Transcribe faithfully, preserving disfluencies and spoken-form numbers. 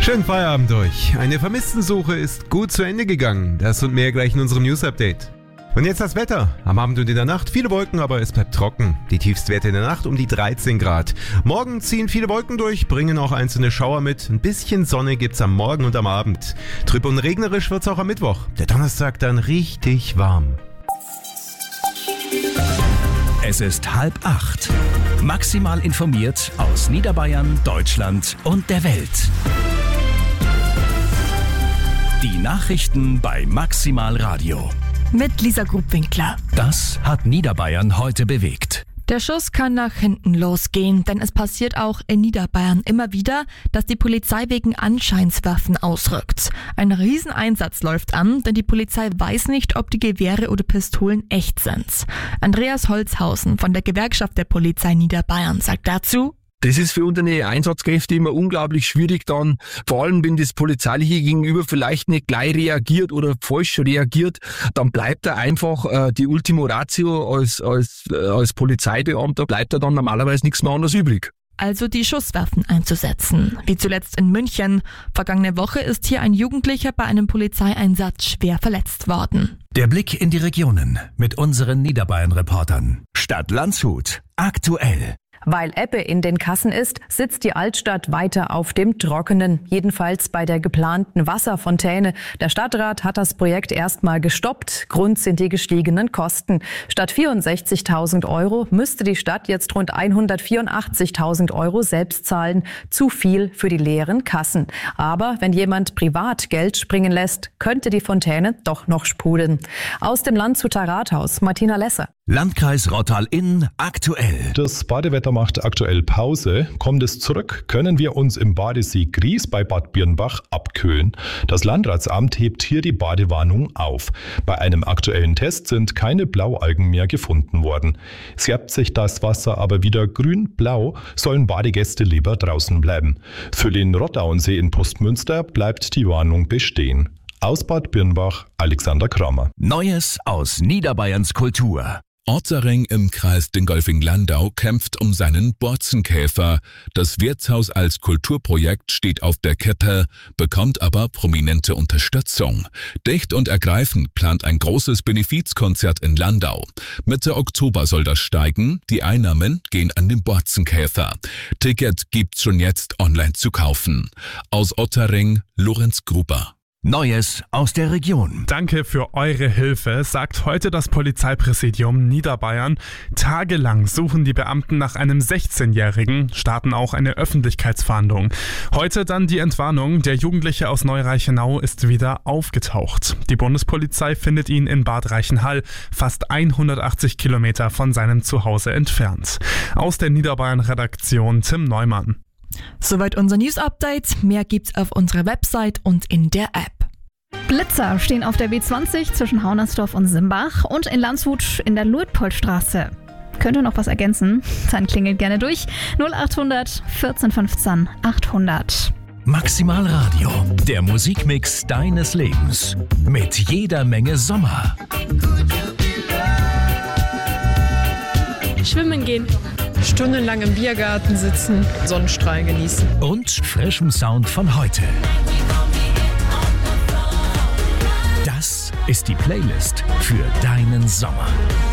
Schönen Feierabend euch. Eine Vermisstensuche ist gut zu Ende gegangen. Das und mehr gleich in unserem News-Update. Und jetzt das Wetter. Am Abend und in der Nacht viele Wolken, aber es bleibt trocken. Die Tiefstwerte in der Nacht um die dreizehn Grad. Morgen ziehen viele Wolken durch, bringen auch einzelne Schauer mit. Ein bisschen Sonne gibt's am Morgen und am Abend. Trüb und regnerisch wird's auch am Mittwoch. Der Donnerstag dann richtig warm. Es ist halb acht. Maximal informiert aus Niederbayern, Deutschland und der Welt. Die Nachrichten bei Maximal Radio. Mit Lisa Grubwinkler. Das hat Niederbayern heute bewegt. Der Schuss kann nach hinten losgehen, denn es passiert auch in Niederbayern immer wieder, dass die Polizei wegen Anscheinswaffen ausrückt. Ein Rieseneinsatz läuft an, denn die Polizei weiß nicht, ob die Gewehre oder Pistolen echt sind. Andreas Holzhausen von der Gewerkschaft der Polizei Niederbayern sagt dazu: Das ist für unsere Einsatzkräfte immer unglaublich schwierig dann, vor allem wenn das polizeiliche Gegenüber vielleicht nicht gleich reagiert oder falsch reagiert, dann bleibt da einfach äh, die Ultima Ratio als, als, äh, als Polizeibeamter, bleibt da dann normalerweise nichts mehr anderes übrig. Also die Schusswaffen einzusetzen, wie zuletzt in München. Vergangene Woche ist hier ein Jugendlicher bei einem Polizeieinsatz schwer verletzt worden. Der Blick in die Regionen mit unseren Niederbayern-Reportern. Stadt Landshut, aktuell. Weil Ebbe in den Kassen ist, sitzt die Altstadt weiter auf dem Trockenen. Jedenfalls bei der geplanten Wasserfontäne. Der Stadtrat hat das Projekt erstmal gestoppt. Grund sind die gestiegenen Kosten. Statt vierundsechzigtausend Euro müsste die Stadt jetzt rund hundertvierundachtzigtausend Euro selbst zahlen. Zu viel für die leeren Kassen. Aber wenn jemand privat Geld springen lässt, könnte die Fontäne doch noch sprudeln. Aus dem Landshuter Rathaus, Martina Lesser. Landkreis Rottal-Inn, aktuell. Das Badewetter macht aktuell Pause. Kommt es zurück, können wir uns im Badesee Gries bei Bad Birnbach abkühlen. Das Landratsamt hebt hier die Badewarnung auf. Bei einem aktuellen Test sind keine Blaualgen mehr gefunden worden. Färbt sich das Wasser aber wieder grün-blau, sollen Badegäste lieber draußen bleiben. Für den Rottauensee in Postmünster bleibt die Warnung bestehen. Aus Bad Birnbach, Alexander Kramer. Neues aus Niederbayerns Kultur. Ottereng im Kreis Dingolfing-Landau kämpft um seinen Borzenkäfer. Das Wirtshaus als Kulturprojekt steht auf der Kippe, bekommt aber prominente Unterstützung. Dicht und Ergreifend plant ein großes Benefizkonzert in Landau. Mitte Oktober soll das steigen. Die Einnahmen gehen an den Borzenkäfer. Ticket gibt's schon jetzt online zu kaufen. Aus Ottereng, Lorenz Gruber. Neues aus der Region. Danke für eure Hilfe, sagt heute das Polizeipräsidium Niederbayern. Tagelang suchen die Beamten nach einem sechzehnjährigen, starten auch eine Öffentlichkeitsfahndung. Heute dann die Entwarnung, der Jugendliche aus Neureichenau ist wieder aufgetaucht. Die Bundespolizei findet ihn in Bad Reichenhall, fast hundertachtzig Kilometer von seinem Zuhause entfernt. Aus der Niederbayern-Redaktion Tim Neumann. Soweit unser News-Update. Mehr gibt's auf unserer Website und in der App. Blitzer stehen auf der B zwanzig zwischen Haunersdorf und Simbach und in Landshut in der Luitpoldstraße. Könnt ihr noch was ergänzen? Dann klingelt gerne durch. null achthundert vierzehn fünfzehn achthundert. Maximal Radio, der Musikmix deines Lebens. Mit jeder Menge Sommer. Schwimmen gehen. Stundenlang im Biergarten sitzen, Sonnenstrahlen genießen. Und frischem Sound von heute. Das ist die Playlist für deinen Sommer.